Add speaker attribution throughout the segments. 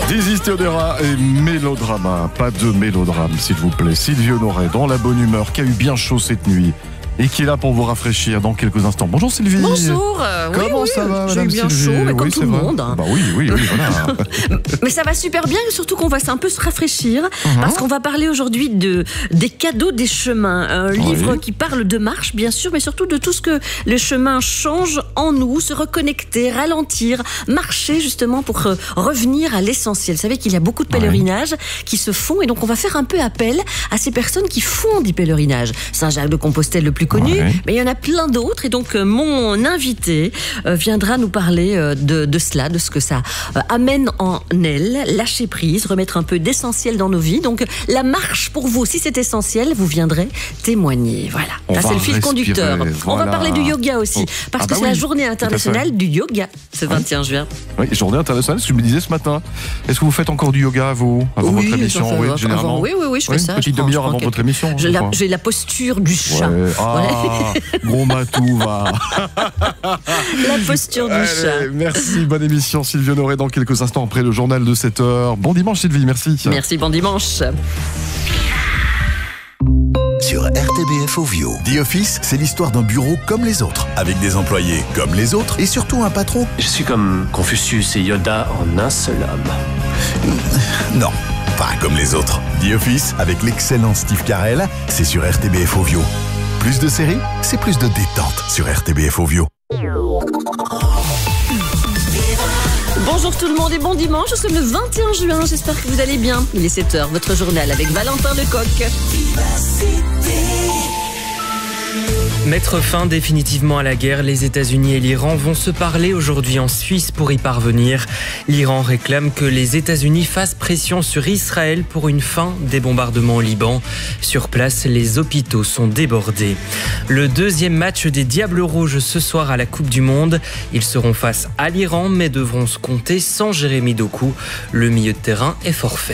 Speaker 1: Isis Theodora et mélodrama. Pas de mélodrame, s'il vous plaît. Sylvie Honoré, dans la bonne humeur, qui a eu bien chaud cette nuit et qui est là pour vous rafraîchir dans quelques instants. Bonjour Sylvie.
Speaker 2: Bonjour.
Speaker 1: Comment ça va,
Speaker 2: j'ai eu bien
Speaker 1: Sylvie?
Speaker 2: chaud, mais comme
Speaker 1: Oui,
Speaker 2: tout le
Speaker 1: c'est vrai.
Speaker 2: monde.
Speaker 1: Bah oui, voilà.
Speaker 2: Mais ça va super bien, et surtout qu'on va un peu se rafraîchir, parce qu'on va parler aujourd'hui des cadeaux des chemins. Un livre qui parle de marche, bien sûr, mais surtout de tout ce que le chemin change en nous, se reconnecter, ralentir, marcher justement pour revenir à l'essentiel. Vous savez qu'il y a beaucoup de pèlerinages qui se font, et donc on va faire un peu appel à ces personnes qui font des pèlerinages. Saint-Jacques-de-Compostelle le plus connu, mais il y en a plein d'autres, et donc mon invité viendra nous parler de cela, de ce que ça amène en elle, lâcher prise, remettre un peu d'essentiel dans nos vies. Donc la marche pour vous, si c'est essentiel, vous viendrez témoigner. Voilà, ça c'est le fil conducteur.
Speaker 1: Voilà.
Speaker 2: On va parler du yoga aussi, parce que c'est la journée internationale du yoga, ce 21 juin.
Speaker 1: Oui, journée internationale, ce que je me disais ce matin. Est-ce que vous faites encore du yoga, vous, avant votre émission? Généralement.
Speaker 2: Oui, je fais ça.
Speaker 1: Une petite demi-heure avant votre émission.
Speaker 2: J'ai la posture du chat.
Speaker 1: Gros matou, va.
Speaker 2: La posture du chat.
Speaker 1: Merci, bonne émission Sylvie Honoré dans quelques instants après le journal de 7h. Bon dimanche Sylvie, merci.
Speaker 2: Merci, bon dimanche.
Speaker 3: Sur RTBF Ovio. The Office, c'est l'histoire d'un bureau comme les autres, avec des employés comme les autres et surtout un patron.
Speaker 4: Je suis comme Confucius et Yoda en un seul homme.
Speaker 3: Non, pas comme les autres. The Office, avec l'excellent Steve Carell, c'est sur RTBF Ovio. Plus de séries, c'est plus de détente sur RTBF Ovio.
Speaker 2: Bonjour tout le monde et bon dimanche, nous sommes le 21 juin, j'espère que vous allez bien. Il est 7h, votre journal avec Valentin Lecoq.
Speaker 5: Mettre fin définitivement à la guerre, les États-Unis et l'Iran vont se parler aujourd'hui en Suisse pour y parvenir. L'Iran réclame que les États-Unis fassent pression sur Israël pour une fin des bombardements au Liban. Sur place, les hôpitaux sont débordés. Le deuxième match des Diables Rouges ce soir à la Coupe du Monde. Ils seront face à l'Iran mais devront se compter sans Jérémy Doku. Le milieu de terrain est forfait.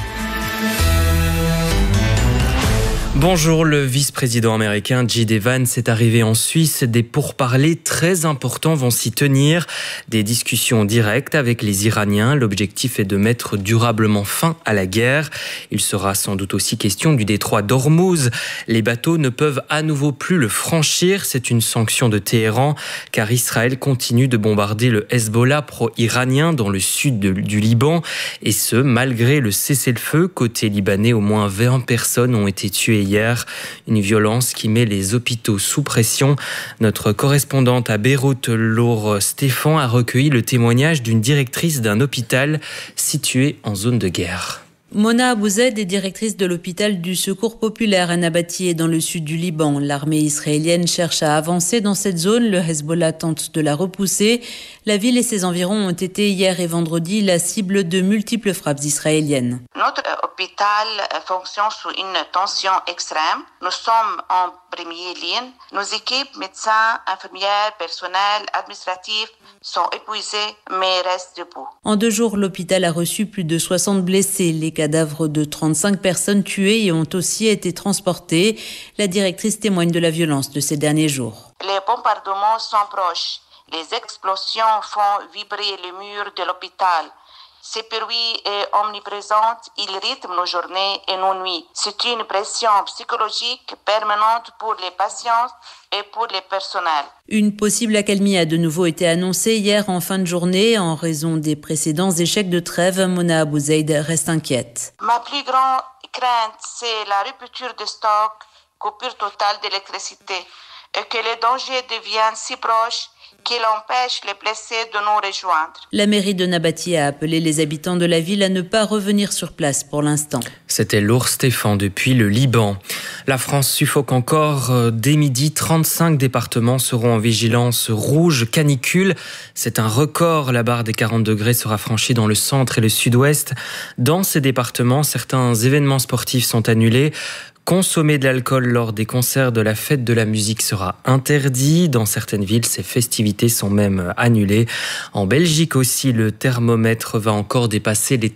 Speaker 5: Bonjour, le vice-président américain J.D. Vance est arrivé en Suisse. Des pourparlers très importants vont s'y tenir. Des discussions directes avec les Iraniens. L'objectif est de mettre durablement fin à la guerre. Il sera sans doute aussi question du détroit d'Ormuz. Les bateaux ne peuvent à nouveau plus le franchir. C'est une sanction de Téhéran, car Israël continue de bombarder le Hezbollah pro-iranien dans le sud du Liban. Et ce, malgré le cessez-le-feu. Côté libanais, au moins 20 personnes ont été tuées hier, une violence qui met les hôpitaux sous pression. Notre correspondante à Beyrouth, Laure Stéphan, a recueilli le témoignage d'une directrice d'un hôpital situé en zone de guerre.
Speaker 6: Mona Abouzed est directrice de l'hôpital du Secours populaire à Nabatieh dans le sud du Liban. L'armée israélienne cherche à avancer dans cette zone. Le Hezbollah tente de la repousser. La ville et ses environs ont été hier et vendredi la cible de multiples frappes israéliennes.
Speaker 7: Notre hôpital fonctionne sous une tension extrême. Nous sommes en première ligne. Nos équipes, médecins, infirmières, personnel, administratif sont épuisés mais restent debout.
Speaker 6: En 2 jours, l'hôpital a reçu plus de 60 blessés. Les cadavres de 35 personnes tuées y ont aussi été transportés. La directrice témoigne de la violence de ces derniers jours.
Speaker 7: Les bombardements sont proches. Les explosions font vibrer les murs de l'hôpital. Ces bruits est omniprésent, il rythme nos journées et nos nuits. C'est une pression psychologique permanente pour les patients et pour les personnels.
Speaker 6: Une possible accalmie a de nouveau été annoncée hier en fin de journée en raison des précédents échecs de trêve. Mona Abouzed reste inquiète.
Speaker 7: Ma plus grande crainte, c'est la rupture de stock, coupure totale d'électricité et que les dangers deviennent si proches qu'il empêche les blessés de nous rejoindre.
Speaker 6: La mairie de Nabatieh a appelé les habitants de la ville à ne pas revenir sur place pour l'instant.
Speaker 5: C'était Laure Stéphan depuis le Liban. La France suffoque encore. Dès midi, 35 départements seront en vigilance rouge canicule. C'est un record. La barre des 40 degrés sera franchie dans le centre et le sud-ouest. Dans ces départements, certains événements sportifs sont annulés. Consommer de l'alcool lors des concerts de la fête de la musique sera interdit. Dans certaines villes, ces festivités sont même annulées. En Belgique aussi, le thermomètre va encore dépasser les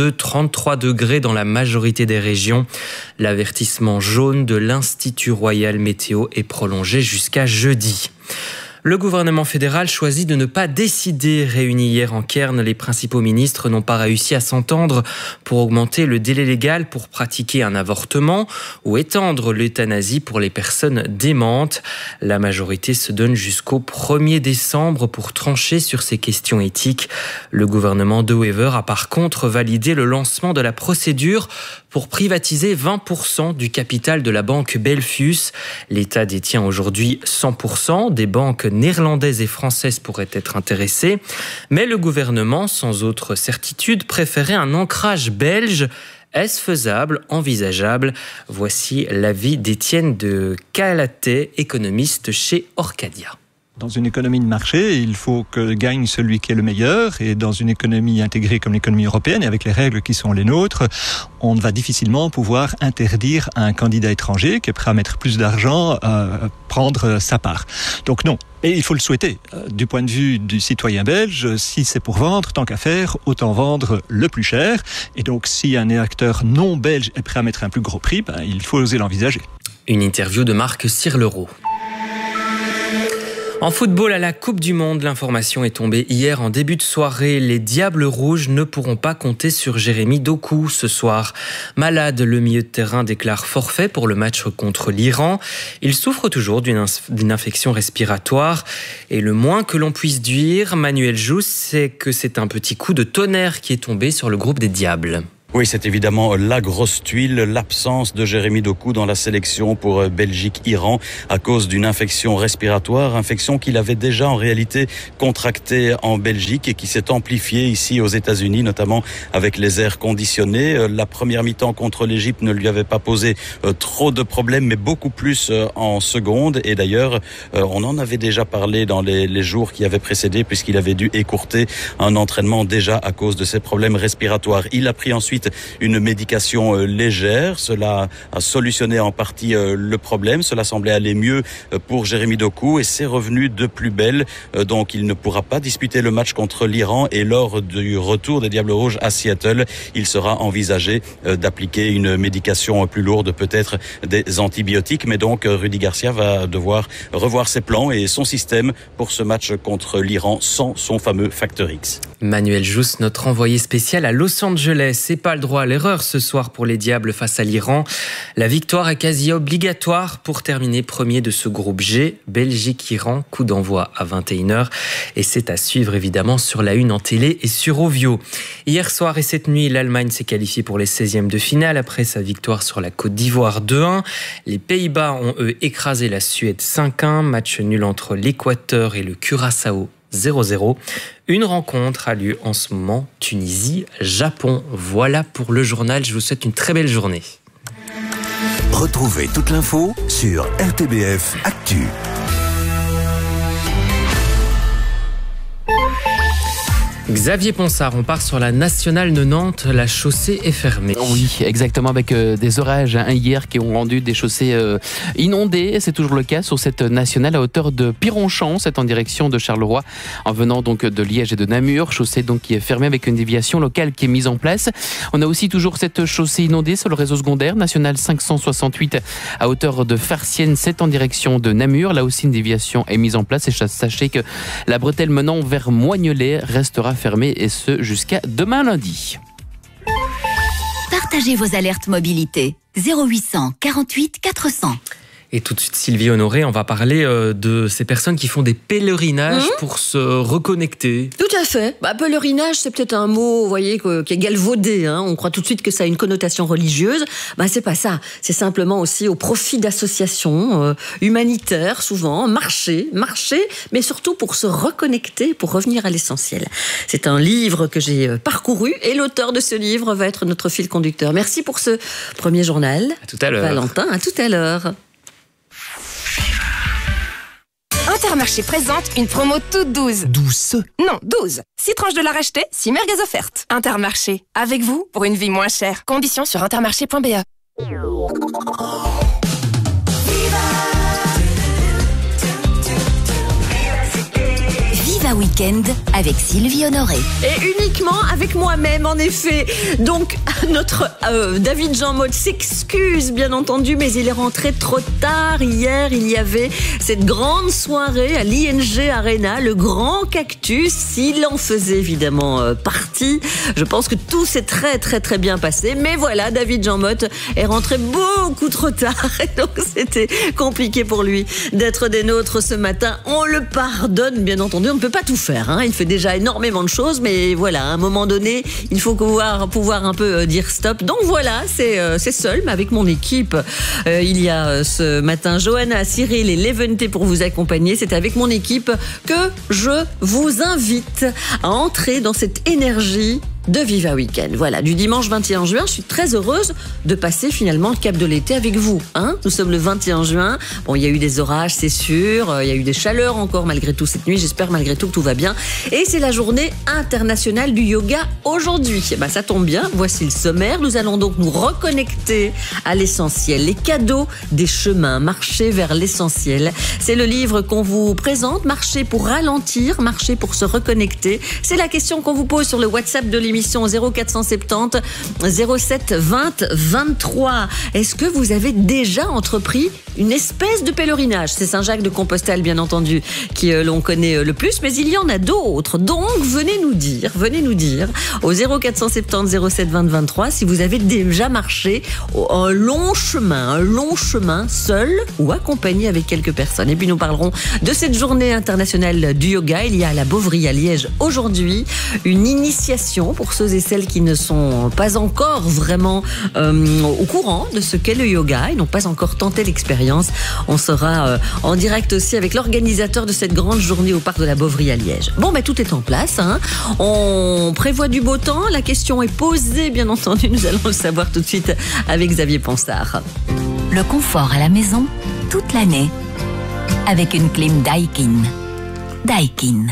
Speaker 5: 32-33 degrés dans la majorité des régions. L'avertissement jaune de l'Institut Royal Météo est prolongé jusqu'à jeudi. Le gouvernement fédéral choisit de ne pas décider. Réunis hier en Cairn, les principaux ministres n'ont pas réussi à s'entendre pour augmenter le délai légal pour pratiquer un avortement ou étendre l'euthanasie pour les personnes démentes. La majorité se donne jusqu'au 1er décembre pour trancher sur ces questions éthiques. Le gouvernement de Wever a par contre validé le lancement de la procédure pour privatiser 20% du capital de la banque Belfius. L'État détient aujourd'hui 100%. Des banques néerlandaises et françaises pourraient être intéressées. Mais le gouvernement, sans autre certitude, préférait un ancrage belge. Est-ce faisable, envisageable ? Voici l'avis d'Étienne de Calatet, économiste chez Orcadia.
Speaker 8: Dans une économie de marché, il faut que gagne celui qui est le meilleur. Et dans une économie intégrée comme l'économie européenne, et avec les règles qui sont les nôtres, on va difficilement pouvoir interdire à un candidat étranger qui est prêt à mettre plus d'argent à prendre sa part. Donc non. Et il faut le souhaiter. Du point de vue du citoyen belge, si c'est pour vendre, tant qu'à faire, autant vendre le plus cher. Et donc, si un acteur non belge est prêt à mettre un plus gros prix, il faut oser l'envisager.
Speaker 5: Une interview de Marc Sirlereau. En football, à la Coupe du Monde, l'information est tombée hier en début de soirée. Les Diables Rouges ne pourront pas compter sur Jérémy Doku ce soir. Malade, le milieu de terrain déclare forfait pour le match contre l'Iran. Il souffre toujours d'une infection respiratoire. Et le moins que l'on puisse dire, Manuel Jousse, c'est que c'est un petit coup de tonnerre qui est tombé sur le groupe des Diables.
Speaker 9: Oui, c'est évidemment la grosse tuile, l'absence de Jérémy Doku dans la sélection pour Belgique-Iran à cause d'une infection respiratoire, infection qu'il avait déjà en réalité contractée en Belgique et qui s'est amplifiée ici aux États-Unis, notamment avec les airs conditionnés. La première mi-temps contre l'Égypte ne lui avait pas posé trop de problèmes, mais beaucoup plus en seconde. Et d'ailleurs, on en avait déjà parlé dans les jours qui avaient précédé, puisqu'il avait dû écourter un entraînement déjà à cause de ses problèmes respiratoires. Il a pris ensuite une médication légère. Cela a solutionné en partie le problème. Cela semblait aller mieux pour Jérémy Doku et c'est revenu de plus belle. Donc il ne pourra pas disputer le match contre l'Iran et lors du retour des Diables Rouges à Seattle, il sera envisagé d'appliquer une médication plus lourde, peut-être des antibiotiques. Mais donc Rudy Garcia va devoir revoir ses plans et son système pour ce match contre l'Iran sans son fameux Factor X.
Speaker 5: Manuel Jousse, notre envoyé spécial à Los Angeles. C'est pas le droit à l'erreur ce soir pour les Diables face à l'Iran. La victoire est quasi obligatoire pour terminer premier de ce groupe G. Belgique-Iran, coup d'envoi à 21h. Et c'est à suivre évidemment sur la une en télé et sur Ovio. Hier soir et cette nuit, l'Allemagne s'est qualifiée pour les 16e de finale après sa victoire sur la Côte d'Ivoire 2-1. Les Pays-Bas ont eux écrasé la Suède 5-1. Match nul entre l'Équateur et le Curaçao 0-0. Une rencontre a lieu en ce moment, Tunisie-Japon. Voilà pour le journal, je vous souhaite une très belle journée.
Speaker 3: Retrouvez toute l'info sur RTBF Actu.
Speaker 5: Xavier Ponsard, on part sur la nationale de Nantes, la chaussée est fermée.
Speaker 10: Oui, exactement, avec des orages hier qui ont rendu des chaussées inondées. C'est toujours le cas sur cette nationale à hauteur de Pironchamp, c'est en direction de Charleroi, en venant donc de Liège et de Namur. Chaussée donc qui est fermée avec une déviation locale qui est mise en place. On a aussi toujours cette chaussée inondée sur le réseau secondaire, nationale 568 à hauteur de Farciennes, c'est en direction de Namur. Là aussi une déviation est mise en place et sachez que la bretelle menant vers Moignolet restera fermée et ce jusqu'à demain lundi.
Speaker 11: Partagez vos alertes mobilité 0800 48 400.
Speaker 5: Et tout de suite, Sylvie Honoré, on va parler de ces personnes qui font des pèlerinages pour se reconnecter.
Speaker 2: Tout à fait. Pèlerinage, c'est peut-être un mot, vous voyez, qui est galvaudé. On croit tout de suite que ça a une connotation religieuse. C'est pas ça. C'est simplement aussi au profit d'associations humanitaires, souvent. Marcher, mais surtout pour se reconnecter, pour revenir à l'essentiel. C'est un livre que j'ai parcouru et l'auteur de ce livre va être notre fil conducteur. Merci pour ce premier journal.
Speaker 5: À tout à l'heure.
Speaker 2: Valentin, à tout à l'heure.
Speaker 12: Intermarché présente une promo toute douce.
Speaker 10: Douce?
Speaker 12: Non, 12. 6 tranches de la racheter, 6 merguez offertes. Intermarché, avec vous pour une vie moins chère. Conditions sur intermarché.be.
Speaker 11: Viva Weekend Week-end avec Sylvie Honoré.
Speaker 2: Et uniquement avec moi-même, en effet. Donc, notre David Jean Motte s'excuse, bien entendu, mais il est rentré trop tard. Hier, il y avait cette grande soirée à l'ING Arena, le Grand Cactus. Il en faisait évidemment partie. Je pense que tout s'est très, très, très bien passé. Mais voilà, David Jean Motte est rentré beaucoup trop tard. Et donc, c'était compliqué pour lui d'être des nôtres ce matin. On le pardonne, bien entendu. On ne peut pas tout faire, hein. Il fait déjà énormément de choses, mais voilà, à un moment donné, il faut pouvoir un peu dire stop. Donc voilà, c'est seul, mais avec mon équipe. Il y a ce matin Johanna, Cyril et Léventé pour vous accompagner. C'est avec mon équipe que je vous invite à entrer dans cette énergie de Viva Week-end. Voilà, du dimanche 21 juin, je suis très heureuse de passer finalement le cap de l'été avec vous. Hein, nous sommes le 21 juin. Bon, il y a eu des orages, c'est sûr. Il y a eu des chaleurs encore malgré tout cette nuit. J'espère malgré tout que tout va bien. Et c'est la journée internationale du yoga aujourd'hui. Ben, ça tombe bien, voici le sommaire. Nous allons donc nous reconnecter à l'essentiel. Les cadeaux des chemins, marcher vers l'essentiel. C'est le livre qu'on vous présente. Marcher pour ralentir, marcher pour se reconnecter. C'est la question qu'on vous pose sur le WhatsApp de l'émission 0470 07 20 23. Est-ce que vous avez déjà entrepris une espèce de pèlerinage? C'est Saint-Jacques de Compostelle, bien entendu, qui l'on connaît le plus, mais il y en a d'autres. Donc, venez nous dire au 0470 07 20 23 si vous avez déjà marché un long chemin, seul ou accompagné avec quelques personnes. Et puis, nous parlerons de cette journée internationale du yoga. Il y a à la Beauvrie, à Liège, aujourd'hui, une initiation pour ceux et celles qui ne sont pas encore vraiment au courant de ce qu'est le yoga. Ils n'ont pas encore tenté l'expérience. On sera en direct aussi avec l'organisateur de cette grande journée au parc de la Beauvrie à Liège. Bon, ben tout est en place, hein. On prévoit du beau temps. La question est posée, bien entendu. Nous allons le savoir tout de suite avec Xavier Ponsard.
Speaker 11: Le confort à la maison, toute l'année. Avec une clim Daikin. Daikin.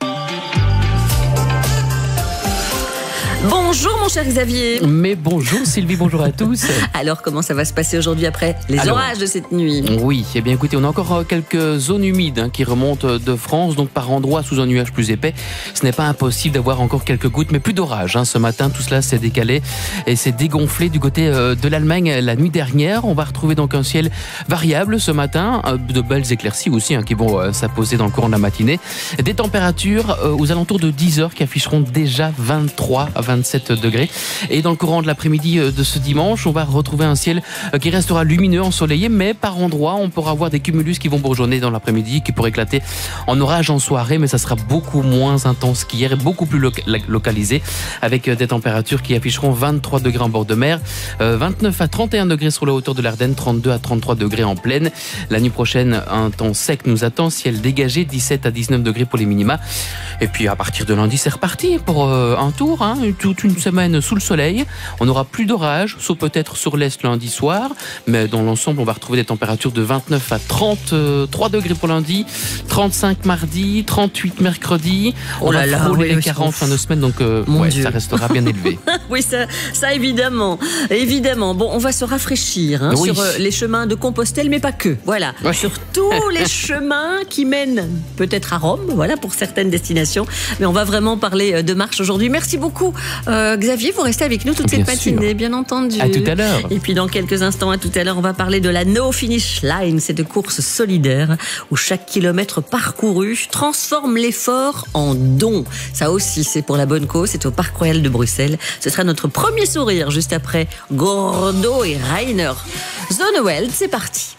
Speaker 2: Bonjour mon cher Xavier.
Speaker 10: Mais bonjour Sylvie, bonjour à tous.
Speaker 2: Alors comment ça va se passer aujourd'hui après les orages de cette nuit?
Speaker 10: Oui, eh bien écoutez, on a encore quelques zones humides qui remontent de France, donc par endroits sous un nuage plus épais. Ce n'est pas impossible d'avoir encore quelques gouttes, mais plus d'orage. Hein. Ce matin, tout cela s'est décalé et s'est dégonflé du côté de l'Allemagne la nuit dernière. On va retrouver donc un ciel variable ce matin, de belles éclaircies aussi qui vont s'apposer dans le courant de la matinée. Des températures aux alentours de 10 heures qui afficheront déjà 23 à 27 degrés. Et dans le courant de l'après-midi de ce dimanche, on va retrouver un ciel qui restera lumineux, ensoleillé, mais par endroits, on pourra avoir des cumulus qui vont bourgeonner dans l'après-midi, qui pourraient éclater en orage en soirée, mais ça sera beaucoup moins intense qu'hier et beaucoup plus localisé, avec des températures qui afficheront 23 degrés en bord de mer, 29 à 31 degrés sur la hauteur de l'Ardenne, 32 à 33 degrés en plaine. La nuit prochaine, un temps sec nous attend, ciel dégagé, 17 à 19 degrés pour les minima. Et puis à partir de lundi, c'est reparti pour un tour, toute une semaine sous le soleil. On n'aura plus d'orage, sauf peut-être sur l'est lundi soir, mais dans l'ensemble, on va retrouver des températures de 29 à 33 degrés pour lundi, 35 mardi, 38 mercredi. On va frôler les 40 fin de semaine, donc ça restera bien élevé.
Speaker 2: Oui, ça évidemment. Bon, on va se rafraîchir sur les chemins de Compostelle, mais pas que. Voilà, sur tous les chemins qui mènent peut-être à Rome, voilà, pour certaines destinations. Mais on va vraiment parler de marche aujourd'hui. Merci beaucoup, Xavier. Vous restez avec nous toute cette matinée, bien entendu.
Speaker 10: À tout à l'heure.
Speaker 2: Et puis dans quelques instants, à tout à l'heure, on va parler de la No Finish Line, cette course solidaire où chaque kilomètre parcouru transforme l'effort en don. Ça aussi, c'est pour la bonne cause. C'est au Parc Royal de Bruxelles. Ce sera notre premier sourire juste après Gordo et Rainer. Zone Welt, c'est parti.